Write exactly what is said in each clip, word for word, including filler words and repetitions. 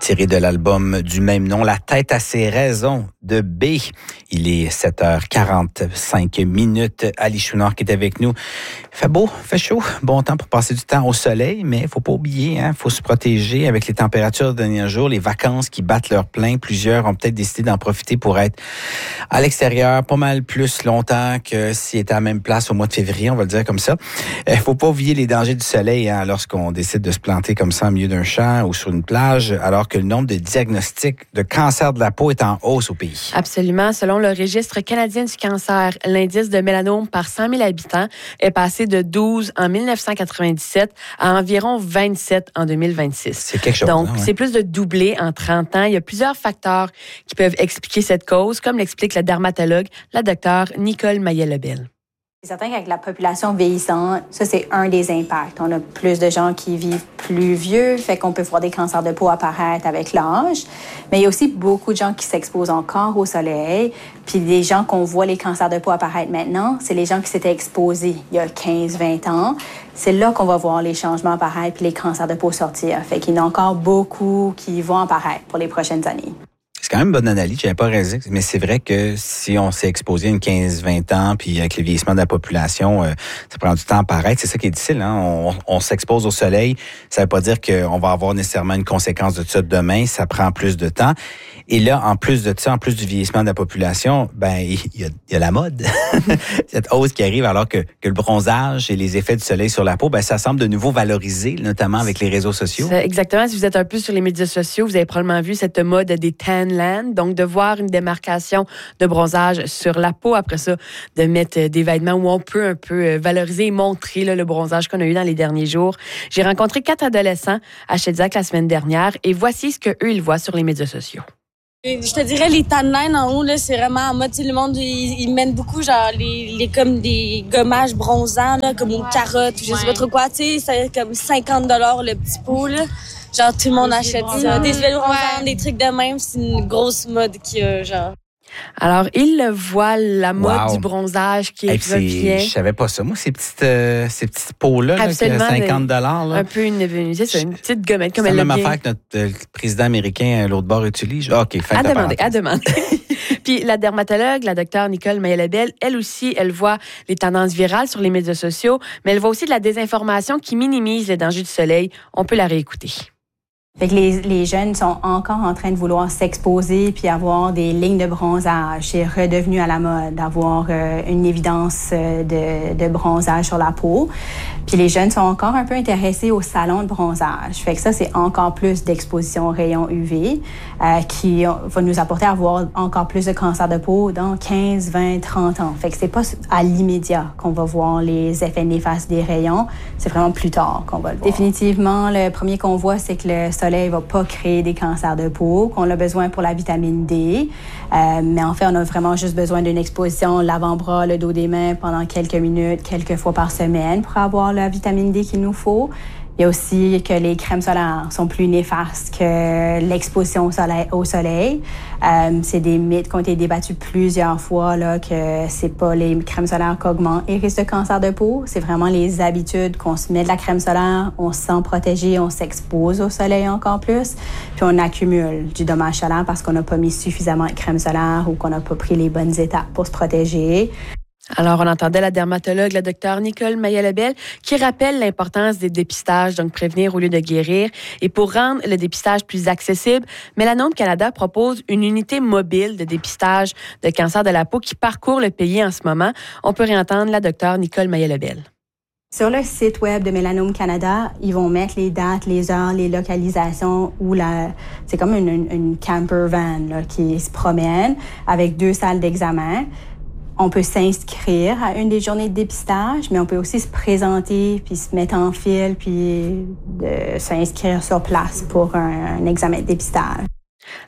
tiré de l'album du même nom, La tête à ses raisons de B. Il est sept heures quarante-cinq minutes. Ali Chouinard qui est avec nous. Fait beau, fait chaud, bon temps pour passer du temps au soleil, mais il faut pas oublier, hein, faut se protéger avec les températures de derniers jours, les vacances qui battent leur plein. Plusieurs ont peut-être décidé d'en profiter pour être à l'extérieur pas mal plus longtemps que s'ils étaient à la même place au mois de février, on va le dire comme ça. Il faut pas oublier les dangers du soleil, hein, lorsqu'on décide de se planter comme ça au milieu d'un champ ou sur une plage, alors que le nombre de diagnostics de cancer de la peau est en hausse au pays. Absolument. Selon le registre canadien du cancer, l'indice de mélanome par cent mille habitants est passé de douze en dix-neuf cent quatre-vingt-dix-sept à environ vingt-sept en deux mille vingt-six. C'est quelque chose. Donc, hein, ouais. c'est plus de doublé en trente ans. Il y a plusieurs facteurs qui peuvent expliquer cette cause, comme l'explique la dermatologue, la docteure Nicole Maillet-Lebel. C'est certain qu'avec la population vieillissante, ça, c'est un des impacts. On a plus de gens qui vivent plus vieux, fait qu'on peut voir des cancers de peau apparaître avec l'âge. Mais il y a aussi beaucoup de gens qui s'exposent encore au soleil. Puis les gens qu'on voit les cancers de peau apparaître maintenant, c'est les gens qui s'étaient exposés il y a quinze vingt ans. C'est là qu'on va voir les changements apparaître puis les cancers de peau sortir. Fait qu'il y en a encore beaucoup qui vont apparaître pour les prochaines années. C'est quand même une bonne analyse, j'avais pas raison, mais c'est vrai que si on s'est exposé une quinze vingt ans, puis avec le vieillissement de la population, euh, ça prend du temps à paraître. C'est ça qui est difficile, hein? On, on s'expose au soleil, ça veut pas dire qu'on va avoir nécessairement une conséquence de ça demain, ça prend plus de temps. Et là, en plus de ça, en plus du vieillissement de la population, ben il y a, il y a la mode, cette hausse qui arrive, alors que, que le bronzage et les effets du soleil sur la peau, ben ça semble de nouveau valorisé, notamment avec les réseaux sociaux. C'est exactement. Si vous êtes un peu sur les médias sociaux, vous avez probablement vu cette mode des tan land, donc de voir une démarcation de bronzage sur la peau. Après ça, de mettre des vêtements où on peut un peu valoriser et montrer là, le bronzage qu'on a eu dans les derniers jours. J'ai rencontré quatre adolescents à Shediac la semaine dernière et voici ce qu'eux, ils voient sur les médias sociaux. Je te dirais, les tan lines en haut, là, c'est vraiment en mode, tu sais, le monde, ils, ils mènent beaucoup, genre, les, les, comme des gommages bronzants, là, comme aux carottes, ou je sais pas trop quoi, tu sais, c'est comme cinquante dollars le petit pot, là. Genre, tout le monde achète ça. Des huiles bronzantes, des trucs de même, c'est une grosse mode qu'il y a, genre. Alors, il le voit, la mode Wow. du bronzage qui Hey, revient. Je savais pas ça. Moi, ces petites, euh, ces petites peaux-là, là, qui a cinquante dollars, là. Un peu une, une, c'est ça, une petite gommette, comme c'est elle la l'a même bien. affaire que notre euh, président américain à l'autre bord utilise. OK, faites À la demander, à parenthèse. demander. Puis la dermatologue, la docteure Nicole Maillet-Lebel, elle aussi, elle voit les tendances virales sur les médias sociaux, mais elle voit aussi de la désinformation qui minimise les dangers du soleil. On peut la réécouter. Fait que les, les jeunes sont encore en train de vouloir s'exposer puis avoir des lignes de bronzage. C'est redevenu à la mode d'avoir euh, une évidence euh, de, de bronzage sur la peau. Puis les jeunes sont encore un peu intéressés au salon de bronzage. Fait que ça, c'est encore plus d'exposition aux rayons U V euh, qui va nous apporter à avoir encore plus de cancer de peau dans quinze, vingt, trente ans. Fait que c'est pas à l'immédiat qu'on va voir les effets néfastes des rayons. C'est vraiment plus tard qu'on va le voir. Définitivement, le premier qu'on voit, c'est que le soleil va pas créer des cancers de peau, qu'on a besoin pour la vitamine D. Euh, mais en fait, on a vraiment juste besoin d'une exposition l'avant-bras, le dos des mains pendant quelques minutes, quelques fois par semaine pour avoir la vitamine D qu'il nous faut. Il y a aussi que les crèmes solaires sont plus néfastes que l'exposition au soleil. Au soleil. Euh, c'est des mythes qui ont été débattus plusieurs fois, là, que c'est pas les crèmes solaires qui augmentent les risques de cancer de peau. C'est vraiment les habitudes qu'on se met de la crème solaire, on se sent protégé, on s'expose au soleil encore plus, puis on accumule du dommage solaire parce qu'on n'a pas mis suffisamment de crème solaire ou qu'on n'a pas pris les bonnes étapes pour se protéger. Alors, on entendait la dermatologue, la docteure Nicole Maillet-Lebel, qui rappelle l'importance des dépistages, donc prévenir au lieu de guérir. Et pour rendre le dépistage plus accessible, Mélanome Canada propose une unité mobile de dépistage de cancer de la peau qui parcourt le pays en ce moment. On peut réentendre la docteure Nicole Maillet-Lebel. Sur le site web de Mélanome Canada, ils vont mettre les dates, les heures, les localisations où la, c'est comme une, une, une camper van là, qui se promène avec deux salles d'examen. On peut s'inscrire à une des journées de dépistage, mais on peut aussi se présenter puis se mettre en file puis de s'inscrire sur place pour un, un examen de dépistage.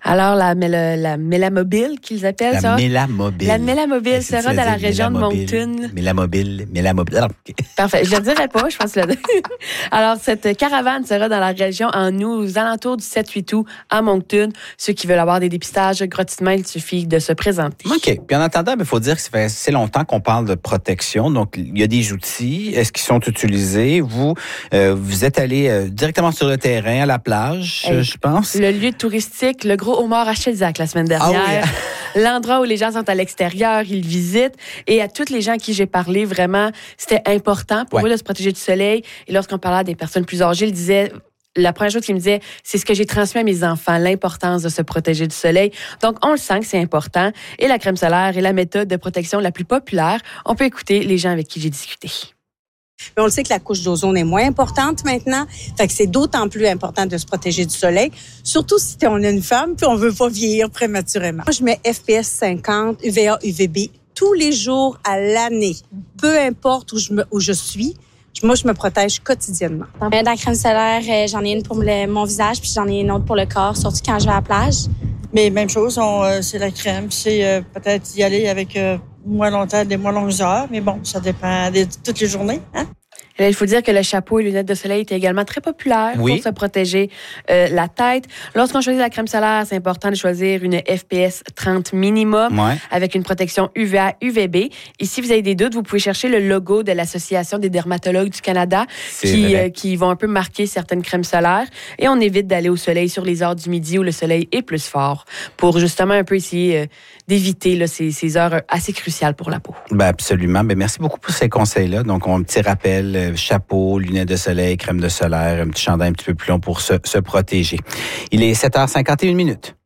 Alors, la, la, la Mélamobile qu'ils appellent la ça. Mélamobile. La Mélamobile sera dans la région de Moncton. Mélamobile, Mélamobile. Ah, okay. Parfait. Je ne le dirai pas, je pense que le... Alors, cette caravane sera dans la région en août, aux alentours du sept huit août à Moncton. Ceux qui veulent avoir des dépistages gratuitement, il suffit de se présenter. OK. Puis en attendant, il faut dire que ça fait assez longtemps qu'on parle de protection. Donc, il y a des outils. Est-ce qu'ils sont utilisés? Vous, euh, vous êtes allé euh, directement sur le terrain, à la plage, hey, je pense. Le lieu touristique, le Gros Homard à Chelzac la semaine dernière. Ah oui. L'endroit où les gens sont à l'extérieur, ils visitent. Et à toutes les gens à qui j'ai parlé, vraiment, c'était important pour ouais. eux de se protéger du soleil. Et lorsqu'on parlait à des personnes plus âgées, ils disaient... La première chose qu'ils me disaient, c'est ce que j'ai transmis à mes enfants, l'importance de se protéger du soleil. Donc, on le sent que c'est important. Et la crème solaire est la méthode de protection la plus populaire. On peut écouter les gens avec qui j'ai discuté. Mais on le sait que la couche d'ozone est moins importante maintenant. Fait que c'est d'autant plus important de se protéger du soleil. Surtout si on est une femme puis on veut pas vieillir prématurément. Moi, je mets F P S cinquante, U V A, U V B tous les jours à l'année. Peu importe où je, me, où je suis. Moi, je me protège quotidiennement. Dans la crème solaire, j'en ai une pour le, mon visage, puis j'en ai une autre pour le corps, surtout quand je vais à la plage. Mais même chose, on, euh, c'est la crème, c'est euh, peut-être y aller avec euh, moins longtemps, des moins longues heures, mais bon, ça dépend de toutes les journées, hein? Et là, il faut dire que le chapeau et les lunettes de soleil étaient également très populaires oui. pour se protéger euh, la tête. Lorsqu'on choisit la crème solaire, c'est important de choisir une F P S trente minimum ouais. avec une protection U V A, U V B. Et si vous avez des doutes, vous pouvez chercher le logo de l'Association des dermatologues du Canada qui, euh, qui vont un peu marquer certaines crèmes solaires. Et on évite d'aller au soleil sur les heures du midi où le soleil est plus fort pour justement un peu essayer euh, d'éviter là, ces, ces heures assez cruciales pour la peau. Ben absolument. Ben merci beaucoup pour ces conseils-là. Donc, on a un petit rappel. Chapeau, lunettes de soleil, crème de solaire, un petit chandail un petit peu plus long pour se, se protéger. Il est sept heures cinquante et une minutes.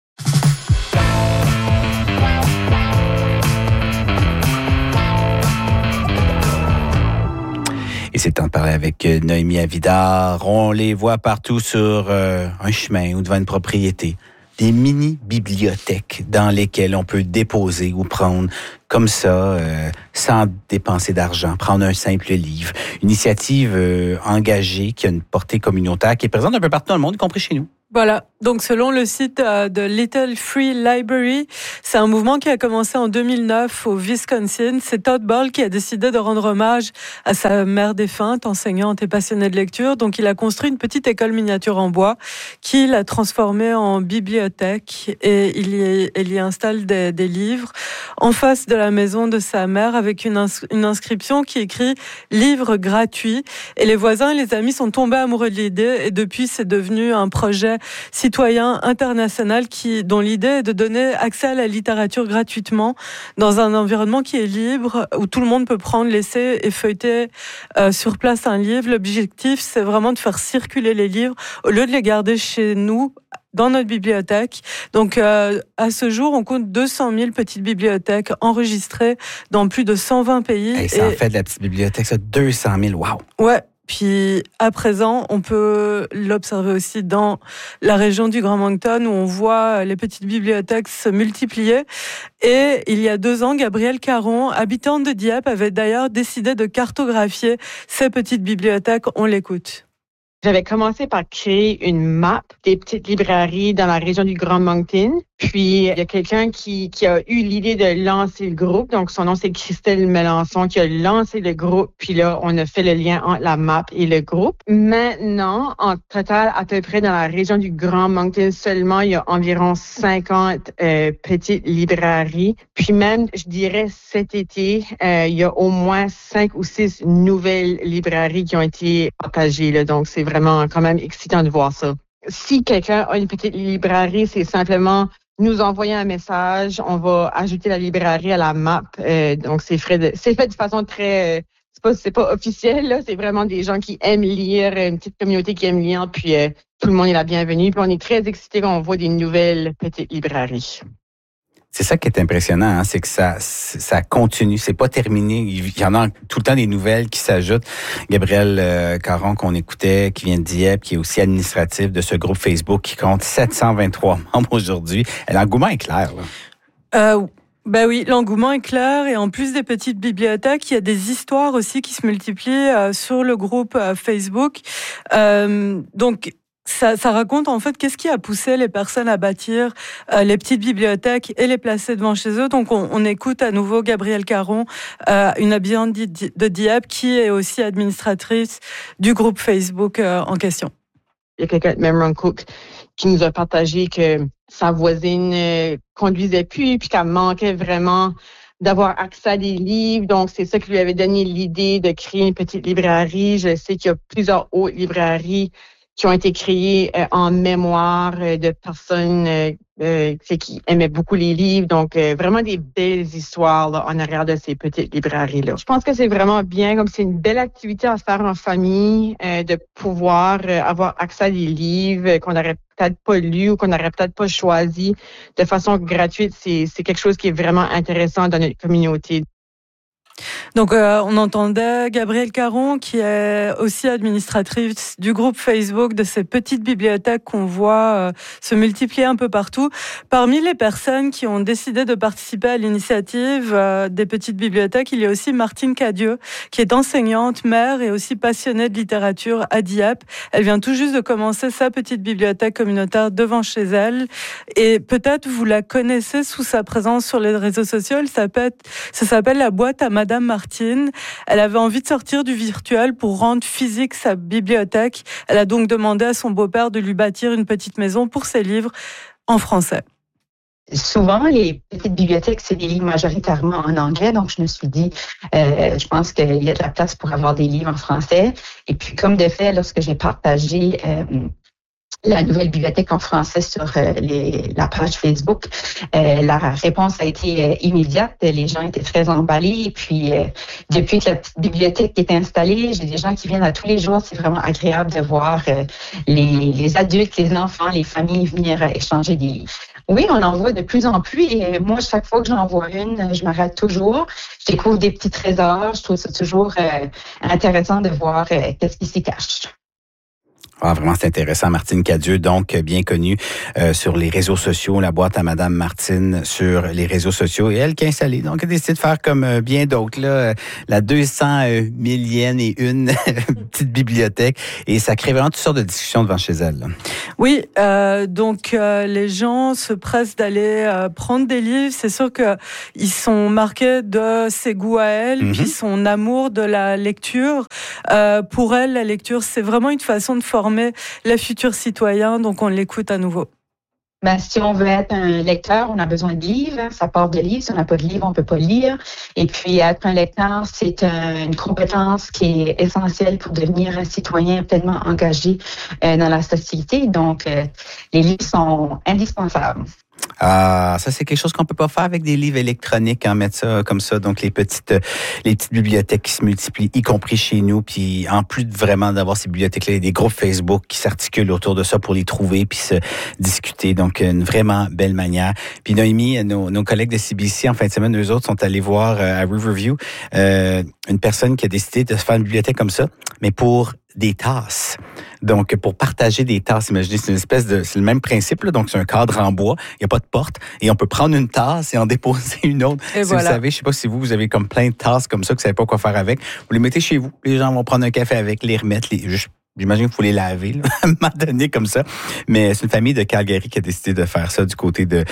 Et c'est temps de parler avec Noémie Avidard. On les voit partout sur euh, un chemin ou devant une propriété. Des mini-bibliothèques dans lesquelles on peut déposer ou prendre comme ça, euh, sans dépenser d'argent, prendre un simple livre. Une initiative euh, engagée qui a une portée communautaire qui est présente un peu partout dans le monde, y compris chez nous. Voilà. Donc, selon le site de Little Free Library, c'est un mouvement qui a commencé en deux mille neuf au Wisconsin. C'est Todd Ball qui a décidé de rendre hommage à sa mère défunte, enseignante et passionnée de lecture. Donc, il a construit une petite école miniature en bois qu'il a transformée en bibliothèque et il y, il y installe des, des livres en face de la maison de sa mère avec une, ins, une inscription qui écrit « Livre gratuit ». Et les voisins et les amis sont tombés amoureux de l'idée et depuis, c'est devenu un projet citoyen international qui, dont l'idée est de donner accès à la littérature gratuitement dans un environnement qui est libre, où tout le monde peut prendre, laisser et feuilleter euh, sur place un livre. L'objectif, c'est vraiment de faire circuler les livres au lieu de les garder chez nous, dans notre bibliothèque. Donc, euh, à ce jour, on compte deux cent mille petites bibliothèques enregistrées dans plus de cent vingt pays. Hey, ça et... en fait de la petite bibliothèque, ça, deux cent mille, waouh! Ouais. Puis, à présent, on peut l'observer aussi dans la région du Grand Moncton où on voit les petites bibliothèques se multiplier. Et il y a deux ans, Gabrielle Caron, habitante de Dieppe, avait d'ailleurs décidé de cartographier ces petites bibliothèques. On l'écoute. J'avais commencé par créer une map des petites librairies dans la région du Grand Moncton. Puis, il y a quelqu'un qui, qui a eu l'idée de lancer le groupe. Donc, son nom, c'est Christelle Melançon qui a lancé le groupe. Puis là, on a fait le lien entre la map et le groupe. Maintenant, en total, à peu près dans la région du Grand Moncton seulement, il y a environ cinquante euh, petites librairies. Puis même, je dirais, cet été, euh, il y a au moins cinq ou six nouvelles librairies qui ont été partagées. Là. Donc, c'est vraiment quand même excitant de voir ça. Si quelqu'un a une petite librairie, c'est simplement nous envoyer un message. On va ajouter la librairie à la map. Euh, donc, c'est fait de, c'est fait de façon très... Euh, c'est pas, c'est pas officiel, là. C'est vraiment des gens qui aiment lire, une petite communauté qui aime lire. Puis, euh, tout le monde est la bienvenue. Puis, on est très excités quand on voit des nouvelles petites librairies. C'est ça qui est impressionnant, hein, c'est que ça, ça continue, c'est pas terminé. Il y en a tout le temps des nouvelles qui s'ajoutent. Gabrielle euh, Caron qu'on écoutait, qui vient de Dieppe, qui est aussi administrative de ce groupe Facebook qui compte sept cent vingt-trois membres aujourd'hui. L'engouement est clair, là. Euh, ben oui, l'engouement est clair et en plus des petites bibliothèques, il y a des histoires aussi qui se multiplient euh, sur le groupe euh, Facebook. Euh, donc Ça, ça raconte en fait qu'est-ce qui a poussé les personnes à bâtir euh, les petites bibliothèques et les placer devant chez eux. Donc on, on écoute à nouveau Gabrielle Caron, euh, une habitante de Dieppe qui est aussi administratrice du groupe Facebook euh, en question. Il y a quelqu'un de Memron Cook qui nous a partagé que sa voisine euh, conduisait plus puis qu'elle manquait vraiment d'avoir accès à des livres. Donc, c'est ça qui lui avait donné l'idée de créer une petite librairie. Je sais qu'il y a plusieurs autres librairies qui ont été créées euh, en mémoire euh, de personnes euh, euh, qui aimaient beaucoup les livres. Donc, euh, vraiment des belles histoires là, en arrière de ces petites librairies-là. Je pense que c'est vraiment bien, comme c'est une belle activité à faire en famille, euh, de pouvoir euh, avoir accès à des livres euh, qu'on n'aurait peut-être pas lus ou qu'on n'aurait peut-être pas choisi de façon gratuite. C'est, c'est quelque chose qui est vraiment intéressant dans notre communauté. Donc, euh, on entendait Gabrielle Caron, qui est aussi administratrice du groupe Facebook de ces petites bibliothèques qu'on voit euh, se multiplier un peu partout. Parmi les personnes qui ont décidé de participer à l'initiative euh, des petites bibliothèques, il y a aussi Martine Cadieux, qui est enseignante, mère et aussi passionnée de littérature à Dieppe. Elle vient tout juste de commencer sa petite bibliothèque communautaire devant chez elle. Et peut-être vous la connaissez sous sa présence sur les réseaux sociaux. Elle s'appelle, ça s'appelle la boîte à Madame Martine. Elle avait envie de sortir du virtuel pour rendre physique sa bibliothèque. Elle a donc demandé à son beau-père de lui bâtir une petite maison pour ses livres en français. Souvent, les petites bibliothèques, c'est des livres majoritairement en anglais. Donc, je me suis dit, euh, je pense qu'il y a de la place pour avoir des livres en français. Et puis, comme de fait, lorsque j'ai partagé euh, la nouvelle bibliothèque en français sur euh, les, la page Facebook, euh, la réponse a été euh, immédiate. Les gens étaient très emballés. Et puis, euh, depuis que la petite bibliothèque est installée, j'ai des gens qui viennent à tous les jours. C'est vraiment agréable de voir euh, les, les adultes, les enfants, les familles venir euh, échanger des livres. Oui, on en voit de plus en plus. Et moi, chaque fois que j'en vois une, je m'arrête toujours. Je découvre des petits trésors. Je trouve ça toujours euh, intéressant de voir euh, qu'est-ce qui s'y cache. Ah, vraiment, c'est intéressant. Martine Cadieux, donc bien connue euh, sur les réseaux sociaux, la boîte à Madame Martine sur les réseaux sociaux. Et elle qui est installée, donc elle a décidé de faire comme euh, bien d'autres, là, la deux cent millième et une petite bibliothèque. Et ça crée vraiment toutes sortes de discussions devant chez elle. Là. Oui, euh, donc euh, les gens se pressent d'aller euh, prendre des livres. C'est sûr que ils sont marqués de ses goûts à elle, mm-hmm. puis son amour de la lecture. Euh, pour elle, la lecture, c'est vraiment une façon de former les futurs citoyens, donc on l'écoute à nouveau. Ben, si on veut être un lecteur, on a besoin de livres. Ça part de livres. Si on n'a pas de livres, on ne peut pas lire. Et puis, être un lecteur, c'est un, une compétence qui est essentielle pour devenir un citoyen pleinement engagé euh, dans la société. Donc, euh, les livres sont indispensables. Ah, ça c'est quelque chose qu'on peut pas faire avec des livres électroniques, hein, mettre ça comme ça. Donc les petites, les petites bibliothèques qui se multiplient, y compris chez nous. Puis en plus de vraiment d'avoir ces bibliothèques-là, il y a des groupes Facebook qui s'articulent autour de ça pour les trouver puis se discuter. Donc une vraiment belle manière. Puis Noémie, nos, nos collègues de C B C en fin de semaine, eux autres sont allés voir euh, à Riverview euh, une personne qui a décidé de se faire une bibliothèque comme ça, mais pour des tasses. Donc, pour partager des tasses, imaginez, c'est une espèce de, c'est le même principe, là. Donc, c'est un cadre en bois. Il n'y a pas de porte. Et on peut prendre une tasse et en déposer une autre. Et si voilà. Vous savez, je sais pas si vous, vous avez comme plein de tasses comme ça que vous savez pas quoi faire avec. Vous les mettez chez vous. Les gens vont prendre un café avec, les remettre, les, juste, j'imagine qu'il faut les laver, là, à un moment donné, comme ça. Mais c'est une famille de Calgary qui a décidé de faire ça du côté de,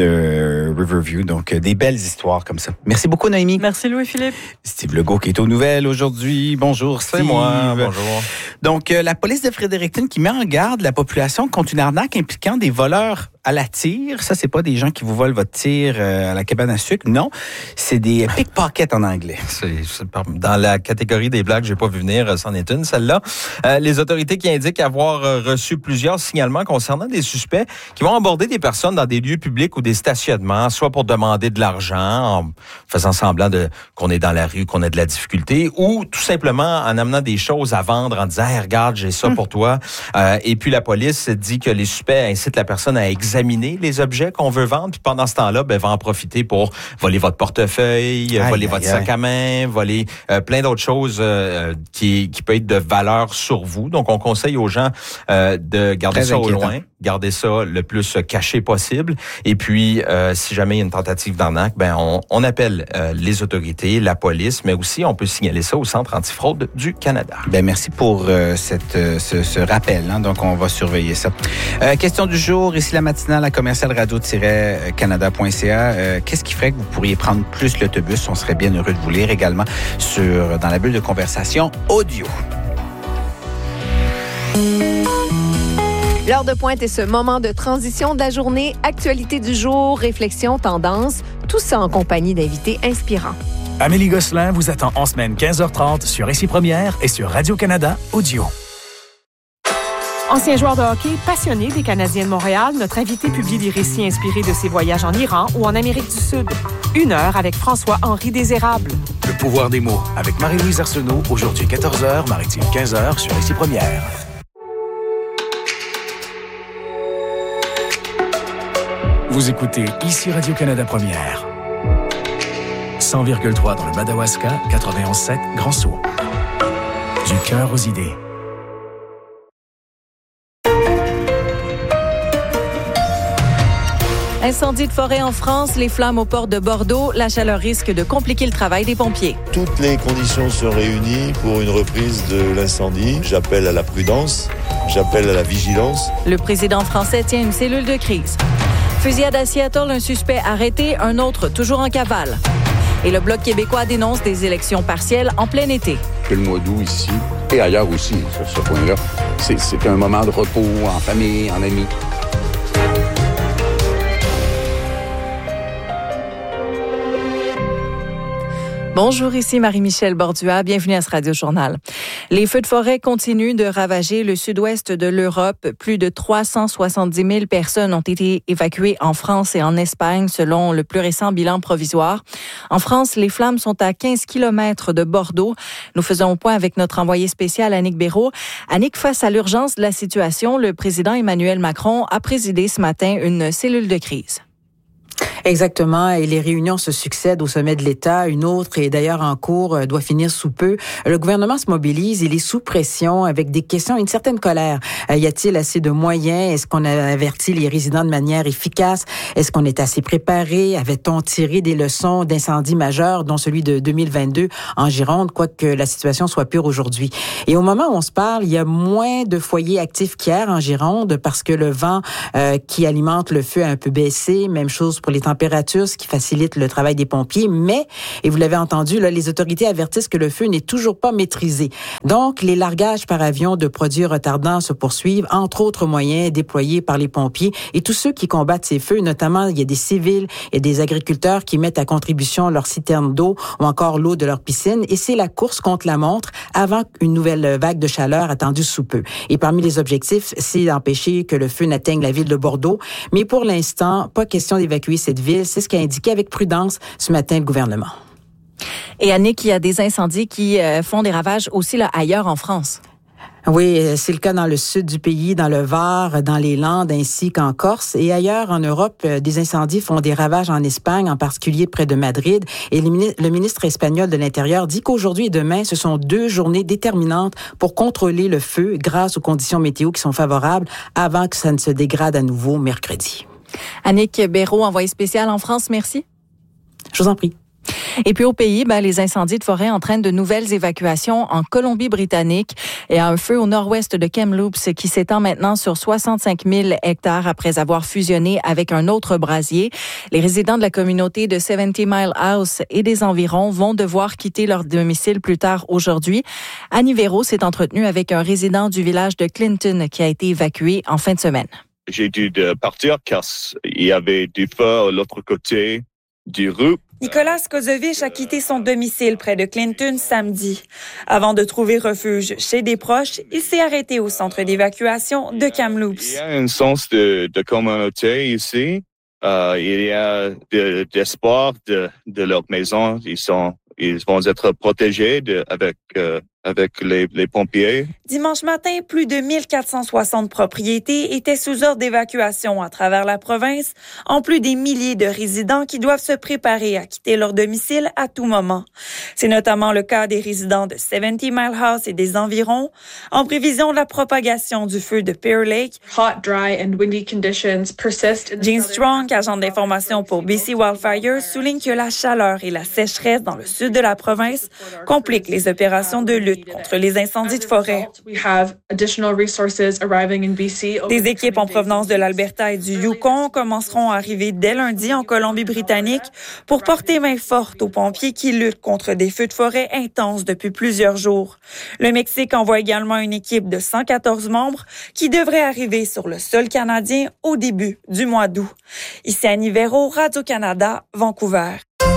de Riverview. Donc, des belles histoires comme ça. Merci beaucoup, Noémie. Merci, Louis-Philippe. Steve Legault qui est aux nouvelles aujourd'hui. Bonjour, Steve. C'est moi, bonjour. Donc, euh, la police de Fredericton qui met en garde la population contre une arnaque impliquant des voleurs à la tire. Ça, c'est pas des gens qui vous volent votre tir euh, à la cabane à sucre. Non, c'est des pickpockets en anglais. C'est, c'est dans la catégorie des blagues, j'ai pas vu venir, c'en est une, celle-là. Euh, les autorités qui indiquent avoir reçu plusieurs signalements concernant des suspects qui vont aborder des personnes dans des lieux publics ou des stationnements, soit pour demander de l'argent, en faisant semblant de qu'on est dans la rue, qu'on a de la difficulté, ou tout simplement en amenant des choses à vendre, en disant hey, « regarde, j'ai ça mmh. pour toi euh, ». Et puis la police dit que les suspects incitent la personne à examiner les objets qu'on veut vendre, puis pendant ce temps-là, ben, va en profiter pour voler votre portefeuille, aïe, voler aïe, votre aïe. sac à main, voler euh, plein d'autres choses euh, qui, qui peuvent être de valeur sur vous. Donc, on conseille aux gens euh, de garder Très ça inquiétant. au loin. garder ça le plus caché possible. Et puis, euh, si jamais il y a une tentative d'arnaque, ben on, on appelle euh, les autorités, la police, mais aussi on peut signaler ça au Centre antifraude du Canada. Ben merci pour euh, cette, euh, ce, ce rappel. Hein? Donc, on va surveiller ça. Euh, question du jour, ici la matinale à commercial radio tiret canada point c a. Euh, qu'est-ce qui ferait que vous pourriez prendre plus l'autobus? On serait bien heureux de vous lire également sur, dans la bulle de conversation audio. L'heure de pointe est ce moment de transition de la journée, actualité du jour, réflexion, tendance, tout ça en compagnie d'invités inspirants. Amélie Gosselin vous attend en semaine quinze heures trente sur Ici Première et sur Radio-Canada Audio. Ancien joueur de hockey, passionné des Canadiens de Montréal, notre invité publie des récits inspirés de ses voyages en Iran ou en Amérique du Sud. Une heure avec François-Henri Désérable. Le pouvoir des mots avec Marie-Louise Arsenault, aujourd'hui quatorze heures, Maritime quinze heures sur Ici Première. Vous écoutez Ici Radio-Canada Première. cent virgule trois dans le Madawaska, quatre-vingt-onze sept Grand Sault. Du cœur aux idées. Incendie de forêt en France, les flammes au port de Bordeaux, la chaleur risque de compliquer le travail des pompiers. Toutes les conditions sont réunies pour une reprise de l'incendie. J'appelle à la prudence, j'appelle à la vigilance. Le président français tient une cellule de crise. Fusillade à Seattle, un suspect arrêté, un autre toujours en cavale. Et le Bloc québécois dénonce des élections partielles en plein été. Le mois d'août ici, et ailleurs aussi, sur ce point-là, c'est, c'est un moment de repos en famille, en amis. Bonjour, ici Marie-Michel Bordua. Bienvenue à ce Radio Journal. Les feux de forêt continuent de ravager le sud-ouest de l'Europe. Plus de trois cent soixante-dix mille personnes ont été évacuées en France et en Espagne, selon le plus récent bilan provisoire. En France, les flammes sont à quinze kilomètres de Bordeaux. Nous faisons un point avec notre envoyé spécial, Annick Béraud. Annick, face à l'urgence de la situation, le président Emmanuel Macron a présidé ce matin une cellule de crise. Exactement, et les réunions se succèdent au sommet de l'État. Une autre est d'ailleurs en cours, doit finir sous peu. Le gouvernement se mobilise, il est sous pression avec des questions et une certaine colère. Euh, y a-t-il assez de moyens? Est-ce qu'on a averti les résidents de manière efficace? Est-ce qu'on est assez préparé? Avait-on tiré des leçons d'incendies majeurs, dont celui de deux mille vingt-deux en Gironde, quoique la situation soit pure aujourd'hui? Et au moment où on se parle, il y a moins de foyers actifs qu'hier en Gironde parce que le vent euh, qui alimente le feu a un peu baissé. Même chose pour les températures, ce qui facilite le travail des pompiers. Mais, et vous l'avez entendu, là, les autorités avertissent que le feu n'est toujours pas maîtrisé. Donc, les largages par avion de produits retardants se poursuivent, entre autres moyens déployés par les pompiers et tous ceux qui combattent ces feux. Notamment, il y a des civils et des agriculteurs qui mettent à contribution leurs citernes d'eau ou encore l'eau de leur piscine. Et c'est la course contre la montre avant une nouvelle vague de chaleur attendue sous peu. Et parmi les objectifs, c'est d'empêcher que le feu n'atteigne la ville de Bordeaux. Mais pour l'instant, pas question d'évacuer cette ville. C'est ce qu'a indiqué avec prudence ce matin le gouvernement. Et Annick, il y a des incendies qui euh, font des ravages aussi là, ailleurs en France. Oui, c'est le cas dans le sud du pays, dans le Var, dans les Landes, ainsi qu'en Corse. Et ailleurs en Europe, des incendies font des ravages en Espagne, en particulier près de Madrid. Et le ministre espagnol de l'Intérieur dit qu'aujourd'hui et demain, ce sont deux journées déterminantes pour contrôler le feu grâce aux conditions météo qui sont favorables avant que ça ne se dégrade à nouveau mercredi. Annick Béraud, envoyée spéciale en France, merci. Je vous en prie. Et puis au pays, ben, les incendies de forêt entraînent de nouvelles évacuations en Colombie-Britannique et un feu au nord-ouest de Kamloops qui s'étend maintenant sur soixante-cinq mille hectares après avoir fusionné avec un autre brasier. Les résidents de la communauté de seventy Mile House et des environs vont devoir quitter leur domicile plus tard aujourd'hui. Annie Véro s'est entretenue avec un résident du village de Clinton qui a été évacué en fin de semaine. J'ai dû de partir car il y avait du feu de l'autre côté du rue. Nicolas Kozovic a quitté son domicile près de Clinton samedi. Avant de trouver refuge chez des proches, il s'est arrêté au centre d'évacuation de Kamloops. Il y a un sens de, de communauté ici. Euh, il y a de, d'espoir de, de leur maison. Ils sont, ils vont être protégés de, avec euh, avec les, les pompiers. Dimanche matin, plus de mille quatre cent soixante propriétés étaient sous ordre d'évacuation à travers la province, en plus des milliers de résidents qui doivent se préparer à quitter leur domicile à tout moment. C'est notamment le cas des résidents de seventy Mile House et des environs, en prévision de la propagation du feu de Pear Lake. Hot, dry and windy conditions persist. Jean Strong, agent d'information pour B C Wildfires, souligne que la chaleur et la sécheresse dans le sud de la province compliquent les opérations de lutte contre les incendies de forêt. Des équipes en provenance de l'Alberta et du Yukon commenceront à arriver dès lundi en Colombie-Britannique pour porter main forte aux pompiers qui luttent contre des feux de forêt intenses depuis plusieurs jours. Le Mexique envoie également une équipe de cent quatorze membres qui devrait arriver sur le sol canadien au début du mois d'août. Ici Annie Véro, Radio-Canada, Vancouver.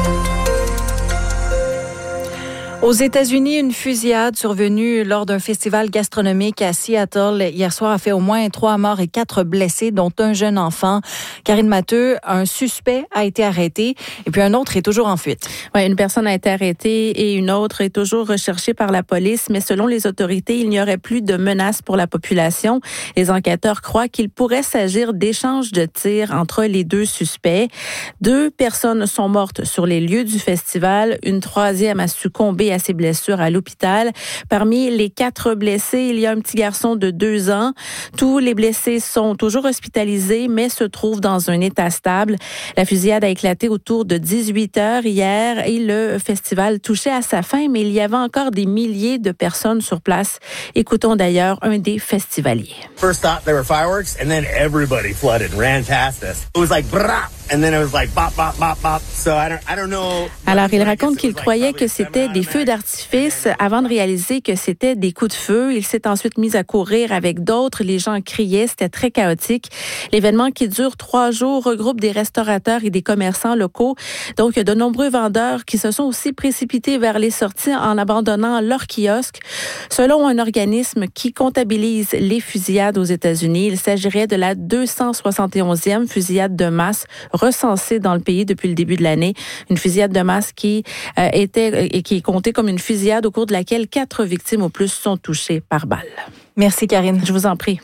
Aux États-Unis, une fusillade survenue lors d'un festival gastronomique à Seattle hier soir a fait au moins trois morts et quatre blessés, dont un jeune enfant. Karine Matteux, un suspect a été arrêté et puis un autre est toujours en fuite. Oui, une personne a été arrêtée et une autre est toujours recherchée par la police, mais selon les autorités, il n'y aurait plus de menaces pour la population. Les enquêteurs croient qu'il pourrait s'agir d'échanges de tirs entre les deux suspects. Deux personnes sont mortes sur les lieux du festival. Une troisième a succombé à ses blessures à l'hôpital. Parmi les quatre blessés, il y a un petit garçon de deux ans. Tous les blessés sont toujours hospitalisés, mais se trouvent dans un état stable. La fusillade a éclaté autour de dix-huit heures hier et le festival touchait à sa fin, mais il y avait encore des milliers de personnes sur place. Écoutons d'ailleurs un des festivaliers. First thought there were fireworks, and then everybody flooded and ran past us. It was like brah, and then it was like bop bop bop bop. So I don't I don't know. Alors il raconte qu'il croyait que c'était des feux d'artifice avant de réaliser que c'était des coups de feu. Il s'est ensuite mis à courir avec d'autres. Les gens criaient, c'était très chaotique. L'événement qui dure trois jours regroupe des restaurateurs et des commerçants locaux. Donc de nombreux vendeurs qui se sont aussi précipités vers les sorties en abandonnant leurs kiosques. Selon un organisme qui comptabilise les fusillades aux États-Unis, il s'agirait de la deux cent soixante et onzième fusillade de masse recensée dans le pays depuis le début de l'année. Une fusillade de masse qui euh, était et qui est comptée comme une fusillade au cours de laquelle quatre victimes au plus sont touchées par balle. Merci Karine. Je vous en prie.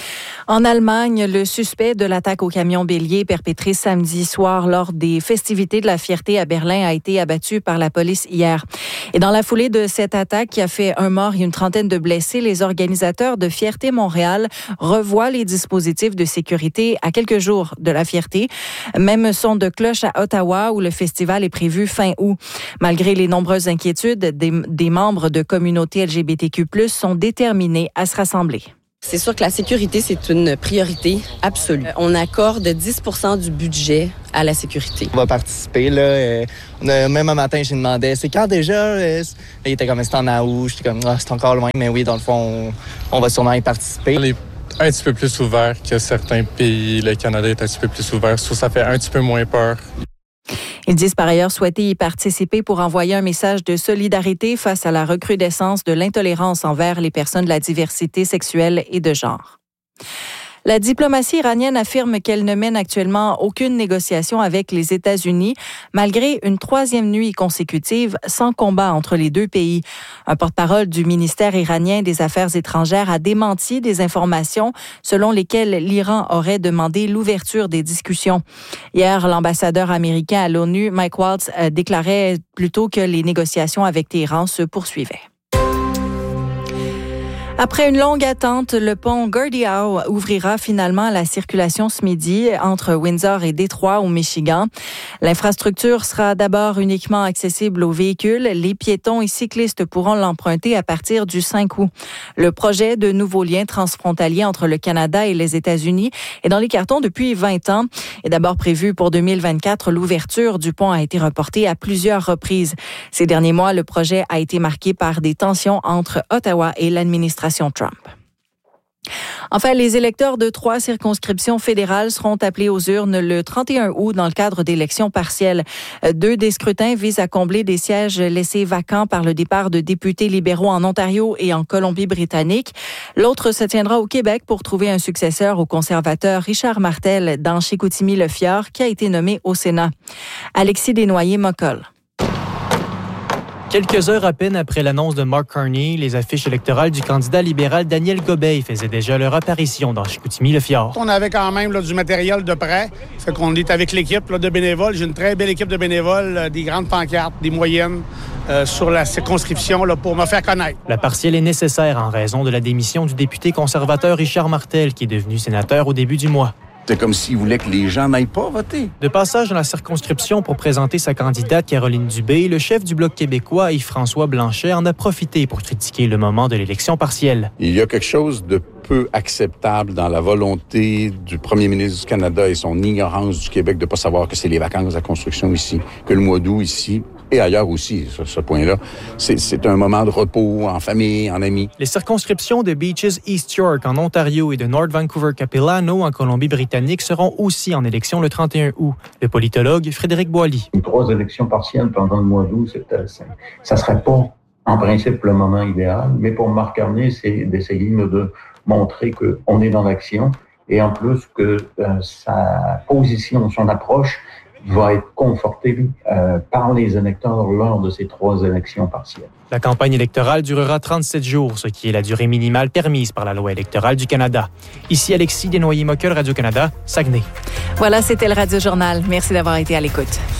En Allemagne, le suspect de l'attaque au camion bélier perpétré samedi soir lors des festivités de la fierté à Berlin a été abattu par la police hier. Et dans la foulée de cette attaque qui a fait un mort et une trentaine de blessés, les organisateurs de Fierté Montréal revoient les dispositifs de sécurité à quelques jours de la fierté. Même son de cloche à Ottawa où le festival est prévu fin août. Malgré les nombreuses inquiétudes, des, des membres de communautés L G B T Q plus, sont déterminés à se rassembler. C'est sûr que la sécurité, c'est une priorité absolue. On accorde dix pour cent du budget à la sécurité. On va participer, là. Euh, on a, même un matin, je lui demandais, c'est quand déjà? Euh, il était comme, c'est en août. J'étais comme, ah, c'est encore loin. Mais oui, dans le fond, on, on va sûrement y participer. On est un petit peu plus ouvert que certains pays. Le Canada est un petit peu plus ouvert. Sauf que ça fait un petit peu moins peur. Ils disent par ailleurs souhaiter y participer pour envoyer un message de solidarité face à la recrudescence de l'intolérance envers les personnes de la diversité sexuelle et de genre. La diplomatie iranienne affirme qu'elle ne mène actuellement aucune négociation avec les États-Unis, malgré une troisième nuit consécutive sans combat entre les deux pays. Un porte-parole du ministère iranien des Affaires étrangères a démenti des informations selon lesquelles l'Iran aurait demandé l'ouverture des discussions. Hier, l'ambassadeur américain à l'ONU, Mike Waltz, déclarait plutôt que les négociations avec Téhéran se poursuivaient. Après une longue attente, le pont Gordie Howe ouvrira finalement à la circulation ce midi entre Windsor et Détroit au Michigan. L'infrastructure sera d'abord uniquement accessible aux véhicules. Les piétons et cyclistes pourront l'emprunter à partir du cinq août. Le projet de nouveaux liens transfrontaliers entre le Canada et les États-Unis est dans les cartons depuis vingt ans. Et d'abord prévu pour deux mille vingt-quatre, l'ouverture du pont a été reportée à plusieurs reprises. Ces derniers mois, le projet a été marqué par des tensions entre Ottawa et l'administration Trump. Enfin, les électeurs de trois circonscriptions fédérales seront appelés aux urnes le trente et un août dans le cadre d'élections partielles. Deux des scrutins visent à combler des sièges laissés vacants par le départ de députés libéraux en Ontario et en Colombie-Britannique. L'autre se tiendra au Québec pour trouver un successeur au conservateur Richard Martel dans Chicoutimi-Le Fjord, qui a été nommé au Sénat. Alexis Desnoyers-Moncol. Quelques heures à peine après l'annonce de Mark Carney, les affiches électorales du candidat libéral Daniel Gobeil faisaient déjà leur apparition dans Chicoutimi-Le-Fjord. On avait quand même là, du matériel de prêt. Fait qu'on est avec l'équipe là, de bénévoles. J'ai une très belle équipe de bénévoles, euh, des grandes pancartes, des moyennes euh, sur la circonscription là, pour me faire connaître. La partielle est nécessaire en raison de la démission du député conservateur Richard Martel, qui est devenu sénateur au début du mois. C'est comme s'il voulait que les gens n'aillent pas voter. De passage dans la circonscription pour présenter sa candidate Caroline Dubé, le chef du Bloc québécois, Yves-François Blanchet, en a profité pour critiquer le moment de l'élection partielle. Il y a quelque chose de peu acceptable dans la volonté du premier ministre du Canada et son ignorance du Québec de ne pas savoir que c'est les vacances de la construction ici, que le mois d'août ici, et ailleurs aussi, sur ce point-là, c'est, c'est un moment de repos en famille, en amis. Les circonscriptions de Beaches East York en Ontario et de North Vancouver-Capilano en Colombie-Britannique seront aussi en élection le trente et un août. Le politologue Frédéric Boilly. Trois élections partielles pendant le mois d'août, c'est, ça ne serait pas en principe le moment idéal, mais pour Mark Carney, c'est d'essayer de montrer qu'on est dans l'action et en plus que euh, sa position, son approche va être confortée euh, par les électeurs lors de ces trois élections partielles. La campagne électorale durera trente-sept jours, ce qui est la durée minimale permise par la loi électorale du Canada. Ici Alexis Desnoyers-Moqueur, Radio-Canada, Saguenay. Voilà, c'était le Radio Journal. Merci d'avoir été à l'écoute.